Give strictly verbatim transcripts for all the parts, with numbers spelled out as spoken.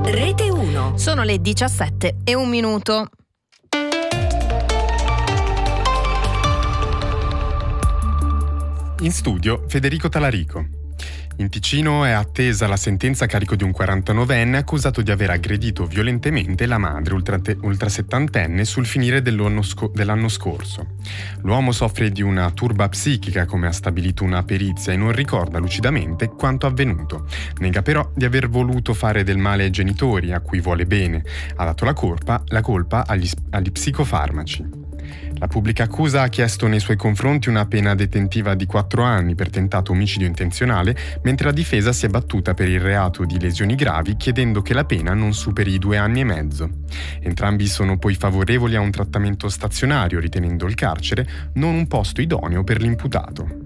Rete uno. Sono le diciassette e un minuto. In studio Federico Talarico. In Ticino è attesa la sentenza a carico di un quarantanovenne accusato di aver aggredito violentemente la madre ultrasettantenne sul finire dell'anno, sco- dell'anno scorso. L'uomo soffre di una turba psichica, come ha stabilito una perizia, e non ricorda lucidamente quanto avvenuto. Nega però di aver voluto fare del male ai genitori, a cui vuole bene. Ha dato la colpa, la colpa agli, agli psicofarmaci. La pubblica accusa ha chiesto nei suoi confronti una pena detentiva di quattro anni per tentato omicidio intenzionale, mentre la difesa si è battuta per il reato di lesioni gravi, chiedendo che la pena non superi i due anni e mezzo. Entrambi sono poi favorevoli a un trattamento stazionario, ritenendo il carcere non un posto idoneo per l'imputato.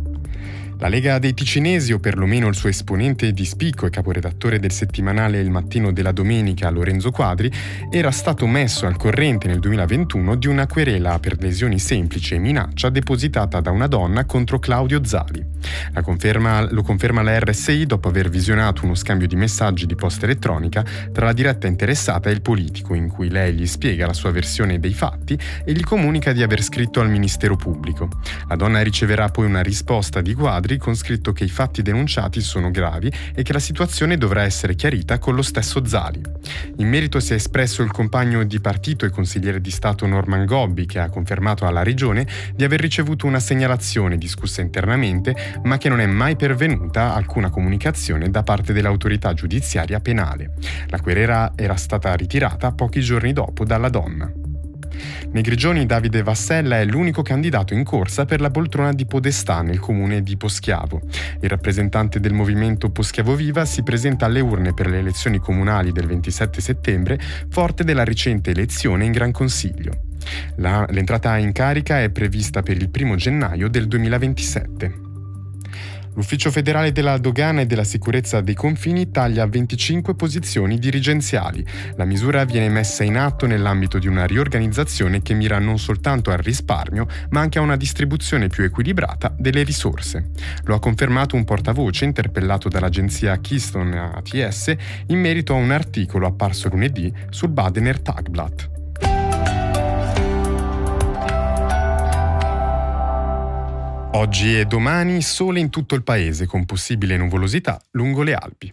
La Lega dei Ticinesi, o perlomeno il suo esponente di spicco e caporedattore del settimanale Il Mattino della Domenica, Lorenzo Quadri, era stato messo al corrente nel duemilaventuno di una querela per lesioni semplici e minaccia depositata da una donna contro Claudio Zali. La conferma, lo conferma la R S I dopo aver visionato uno scambio di messaggi di posta elettronica tra la diretta interessata e il politico, in cui lei gli spiega la sua versione dei fatti e gli comunica di aver scritto al Ministero Pubblico. La donna riceverà poi una risposta di Quadri con scritto che i fatti denunciati sono gravi e che la situazione dovrà essere chiarita con lo stesso Zali. In merito si è espresso il compagno di partito e consigliere di Stato Norman Gobbi, che ha confermato alla Regione di aver ricevuto una segnalazione discussa internamente, ma che non è mai pervenuta alcuna comunicazione da parte dell'autorità giudiziaria penale. La querela era stata ritirata pochi giorni dopo dalla donna. Nei Grigioni Davide Vassella è l'unico candidato in corsa per la poltrona di Podestà nel comune di Poschiavo. Il rappresentante del movimento Poschiavo Viva si presenta alle urne per le elezioni comunali del ventisette settembre, forte della recente elezione in Gran Consiglio. La, l'entrata in carica è prevista per il primo gennaio del duemilaventisette. L'Ufficio federale della dogana e della sicurezza dei confini taglia venticinque posizioni dirigenziali. La misura viene messa in atto nell'ambito di una riorganizzazione che mira non soltanto al risparmio, ma anche a una distribuzione più equilibrata delle risorse. Lo ha confermato un portavoce interpellato dall'agenzia Keystone A T S in merito a un articolo apparso lunedì sul Badener Tagblatt. Oggi e domani sole in tutto il paese, con possibile nuvolosità lungo le Alpi.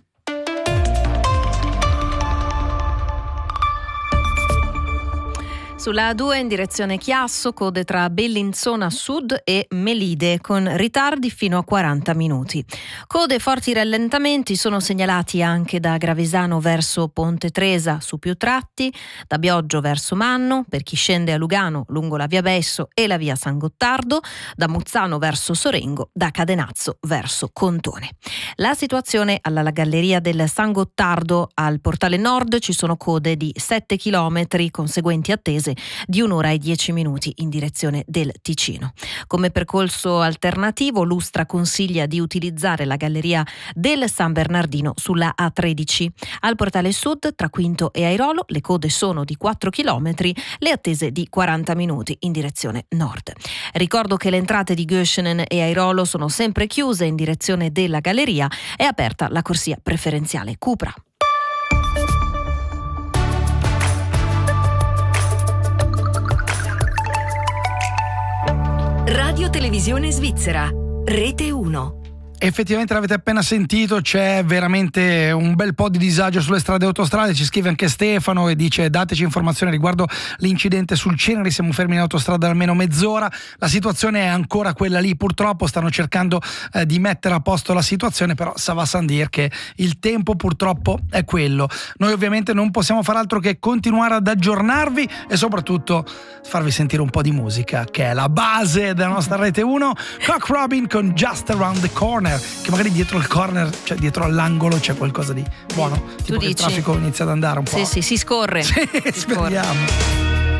Sulla A due in direzione Chiasso, code tra Bellinzona Sud e Melide, con ritardi fino a quaranta minuti. Code e forti rallentamenti sono segnalati anche da Gravesano verso Ponte Tresa su più tratti, da Bioggio verso Manno, per chi scende a Lugano lungo la via Besso e la via San Gottardo, da Muzzano verso Sorengo, da Cadenazzo verso Contone. La situazione alla galleria del San Gottardo al Portale Nord: ci sono code di sette chilometri, conseguenti attese di un'ora e dieci minuti in direzione del Ticino. Come percorso alternativo, l'Ustra consiglia di utilizzare la galleria del San Bernardino sulla A tredici. Al Portale Sud, tra Quinto e Airolo, le code sono di quattro chilometri, le attese di quaranta minuti in direzione nord. Ricordo che le entrate di Göschenen e Airolo sono sempre chiuse. In direzione della galleria è aperta la corsia preferenziale Cupra. Radio Televisione Svizzera, Rete uno. Effettivamente l'avete appena sentito, c'è veramente un bel po' di disagio sulle strade e autostrade. Ci scrive anche Stefano e dice: dateci informazioni riguardo l'incidente sul Ceneri, siamo fermi in autostrada da almeno mezz'ora, la situazione è ancora quella lì, purtroppo stanno cercando eh, di mettere a posto la situazione, però ça va sans dire che il tempo purtroppo è quello. Noi ovviamente non possiamo far altro che continuare ad aggiornarvi e soprattutto farvi sentire un po' di musica, che è la base della nostra Rete uno. Cock Robin con Just Around the Corner, che magari dietro il corner, cioè dietro all'angolo, c'è qualcosa di buono, tipo che il traffico inizia ad andare un po'. Sì, sì, si scorre. Sì, si speriamo. Scorre.